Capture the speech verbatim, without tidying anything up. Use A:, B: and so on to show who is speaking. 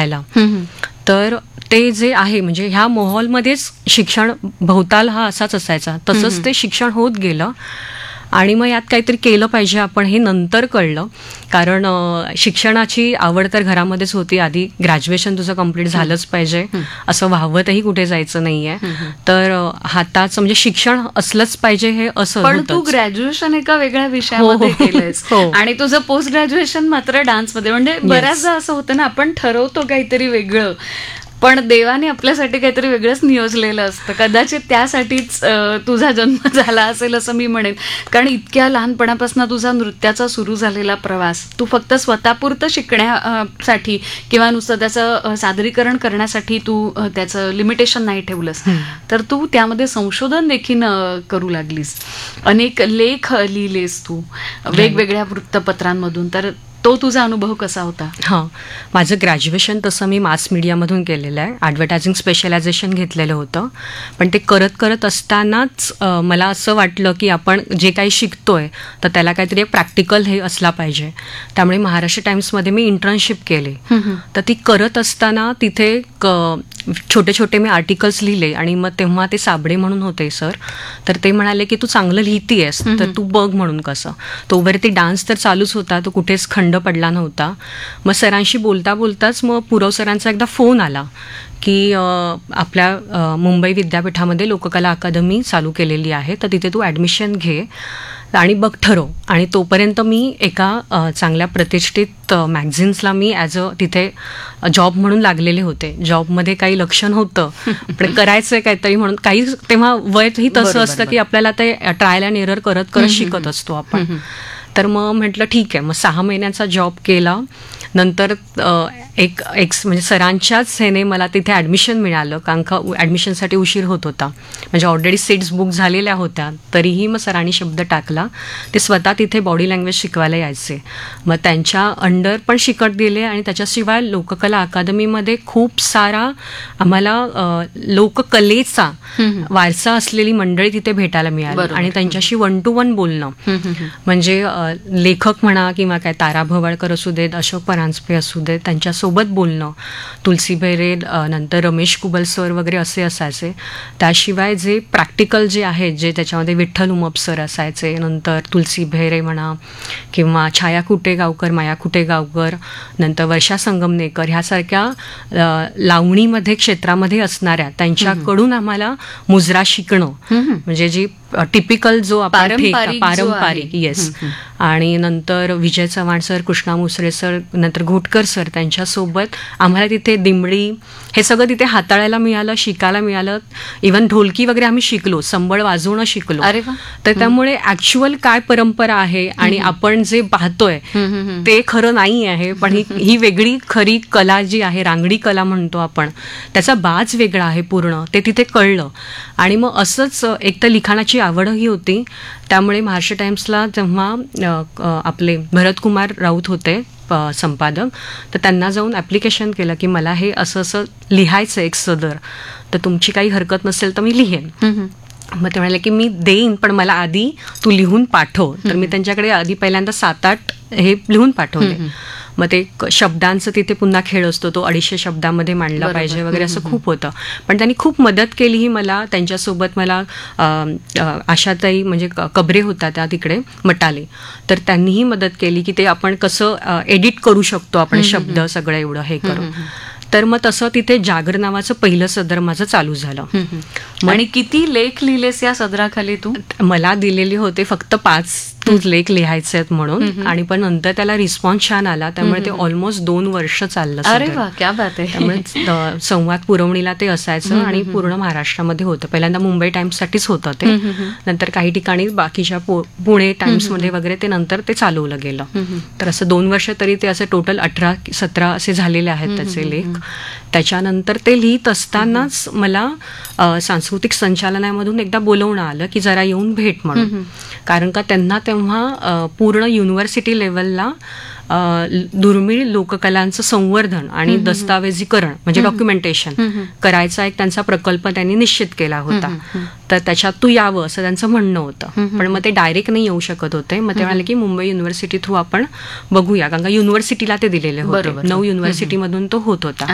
A: राहायला. तर ते जे आहे म्हणजे ह्या माहोलमध्येच शिक्षण भोवताल हा असाच असायचा, तसंच ते शिक्षण होत गेलं. आणि मग यात काहीतरी केलं पाहिजे आपण हे नंतर कळलं, कारण शिक्षणाची आवड तर घरामध्येच होती. आधी ग्रॅज्युएशन तुझं कम्प्लीट झालंच पाहिजे, असं व्हावतही कुठे जायचं नाहीये, तर हाताचं म्हणजे शिक्षण असलंच पाहिजे हे असं.
B: पण तू ग्रॅज्युएशन एका वेगळ्या विषयामध्ये केलंयस आणि तुझं पोस्ट ग्रॅज्युएशन मात्र डान्समध्ये. म्हणजे बऱ्याचदा असं होतं ना, आपण ठरवतो काहीतरी वेगळं, पण देवाने आपल्यासाठी काहीतरी वेगळंच नियोजलेलं असतं. कदाचित त्यासाठीच तुझा जन्म झाला असेल असं मी म्हणेन. कारण इतक्या लहानपणापासून तुझा नृत्याचा सुरू झालेला प्रवास, तू फक्त स्वतःपुरतं शिकण्यासाठी किंवा नुसतं त्याचं सादरीकरण करण्यासाठी तू त्याचं लिमिटेशन नाही ठेवलंस, तर तू त्यामध्ये संशोधन देखील करू लागलीस. अनेक लेख लिहिलेस तू वेगवेगळ्या वृत्तपत्रांमधून. तर तो तुझा अनुभव कसा होता?
A: हां, माझं ग्रॅज्युएशन तसं मी मास मीडियामधून केलेलं आहे. ॲडव्हर्टायझिंग स्पेशलायझेशन घेतलेलं होतं. पण ते करत करत असतानाच मला असं वाटलं की आपण जे काही शिकतोय तर त्याला काहीतरी एक प्रॅक्टिकल हे असला पाहिजे. त्यामुळे महाराष्ट्र टाइम्समध्ये मी इंटर्नशिप केली. तर ती करत असताना तिथे छोटे छोटे मी आर्टिकल्स लिहिले आणि मग तेव्हा ते साबळे म्हणून होते सर, तर ते म्हणाले की तू चांगलं लिहितीयस तर तू बघ म्हणून कसं. तोवरती डान्स तर चालूच होता, तो कुठेच खंड पडला नव्हता. मग सरांशी बोलता बोलताच मग पुरव सरांचा एकदा फोन आला की आपल्या मुंबई विद्यापीठामध्ये लोककला अकादमी चालू केलेली आहे, तर तिथे तू ॲडमिशन घे आणि बघ ठरव. आणि तोपर्यंत मी एका चांगल्या प्रतिष्ठित मॅगझिन्सला मी ॲज अ तिथे जॉब म्हणून लागलेले होते. जॉबमध्ये काही लक्ष नव्हतं, पण करायचं काहीतरी म्हणून. काही तेव्हा वयही तसं असतं की आपल्याला ते ट्रायल अँड एरर करत करत शिकत असतो आपण. तर मग म्हटलं ठीक आहे. मग सहा महिन्याचा जॉब केला. नंतर एक एक्स म्हणजे सरांच्याच ह्याने मला तिथे ॲडमिशन मिळालं, कारण का ॲडमिशनसाठी उशीर होत होता. म्हणजे ऑलरेडी सीट्स बुक झालेल्या होत्या, तरीही मग सरांनी शब्द टाकला. ते स्वतः तिथे बॉडी लँग्वेज शिकवायला यायचे. मग त्यांच्या अंडर पण शिकत गेले. आणि त्याच्याशिवाय लोककला अकादमीमध्ये खूप सारा आम्हाला लोककलेचा वारसा असलेली मंडळी तिथे भेटायला मिळाली. आणि त्यांच्याशी वन टू वन बोलणं, म्हणजे लेखक म्हणा किंवा काय तारा भवाळकर असू देत, अशोक परांजपे असू देत, त्यांच्यासोबत बोलणं. तुलसी भैरे, नंतर रमेश कुबल सर वगैरे असे असायचे. त्याशिवाय जे प्रॅक्टिकल जे आहेत, जे त्याच्यामध्ये विठ्ठल उमप सर असायचे, नंतर तुलसी भैरे म्हणा किंवा छाया कुटेगावकर, माया कुटेगावकर, नंतर वर्षा संगमनेकर, ह्यासारख्या लावणीमध्ये क्षेत्रामध्ये असणाऱ्या त्यांच्याकडून आम्हाला मुजरा शिकणं, म्हणजे जी टिपिकल जो आपण पारंपरिक. येस. आणि नंतर विजय चव्हाण सर, कृष्णा मुसरे सर, नंतर घोटकर सर, त्यांच्यासोबत आम्हाला तिथे दिमडी हे सगळं तिथे हाताळायला मिळालं, शिकायला मिळालं. इव्हन ढोलकी वगैरे आम्ही शिकलो, संबळ वाजवणं शिकलो.
B: अरे वा.
A: तर त्यामुळे ऍक्च्युअल काय परंपरा आहे आणि आपण जे पाहतोय ते खरं नाही आहे, पण ही ही वेगळी खरी कला जी आहे, रांगडी कला म्हणतो आपण, त्याचा बाज वेगळा आहे पूर्ण, ते तिथे कळलं. आणि मग असंच एक तर लिखाणाची आवडही होती. त्यामुळे महाराष्ट्र टाइम्सला जेव्हा आपले भरतकुमार राऊत होते संपादक, तर त्यांना जाऊन ॲप्लिकेशन केलं की मला हे असं असं लिहायचं एक सदर, तर तुमची काही हरकत नसेल तर मी लिहेन. मग ते म्हणाले की मी देईन, पण मला आधी तू लिहून पाठव. तर मी त्यांच्याकडे आधी पहिल्यांदा सात आठ हे लिहून पाठवले. मग ते शब्दांचं तिथे पुन्हा खेळ असतो, तो अडीचशे शब्दामध्ये मांडला पाहिजे वगैरे असं खूप होतं. पण त्यांनी खूप मदत केली ही मला. त्यांच्यासोबत मला आशाताई म्हणजे कबरे होता त्या तिकडे मटाले, तर त्यांनीही मदत केली की ते आपण कसं एडिट करू शकतो आपण शब्द सगळं एवढं हे करून. तर मग तसं तिथे जागर नावाचं पहिलं सदर माझं चालू झालं.
B: आणि किती लेख लिहिलेस या सदराखाली तू?
A: मला दिलेले होते फक्त पाच तू लेख लिहायचे आहेत म्हणून. आणि पण नंतर त्याला रिस्पॉन्स छान आला, त्यामुळे ते ऑलमोस्ट दोन वर्ष चाललं.
B: अरे वा, क्या बात आहे.
A: त्यामुळे संवाद पुरवणीला ते असायचं आणि पूर्ण महाराष्ट्रामध्ये होतं. पहिल्यांदा मुंबई टाइम्ससाठीच होतं ते, नंतर काही ठिकाणी बाकीच्या पुणे टाइम्समध्ये वगैरे ते नंतर ते चालवलं गेलं. तर असं दोन वर्ष तरी ते असं टोटल अठरा सतरा असे झालेले आहेत त्याचे लेख. त्याच्यानंतर ते लिहित असतानाच मला सांस्कृतिक संचालनामधून एकदा बोलवणं आलं की जरा येऊन भेट म्हणून. कारण का त्यांना तेव्हा पूर्ण युनिव्हर्सिटी लेवलला दुर्मिळ लोककलांचं संवर्धन आणि दस्तावेजीकरण म्हणजे डॉक्युमेंटेशन करायचा एक त्यांचा प्रकल्प त्यांनी निश्चित केला होता. तर त्याच्यात तू यावं असं त्यांचं म्हणणं होतं. पण मग ते डायरेक्ट नाही येऊ शकत होते. मग ते म्हणाले की मुंबई युनिव्हर्सिटी थ्रू आपण बघूया, कारण का युनिव्हर्सिटीला ते दिलेले होते, नऊ युनिव्हर्सिटीमधून तो होत होता.